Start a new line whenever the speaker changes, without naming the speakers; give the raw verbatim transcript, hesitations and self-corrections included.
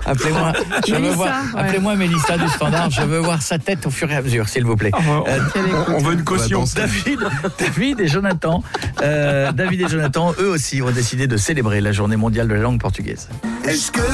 Appelez-moi, je veux
Mélissa,
voir,
ouais.
appelez-moi Mélissa du Standard. Je veux voir sa tête au fur et à mesure, s'il vous plaît. Euh,
on, on veut une caution.
David, David et Jonathan, euh, David et Jonathan, eux aussi, ont décidé de célébrer la Journée mondiale de la langue portugaise.
Est-ce que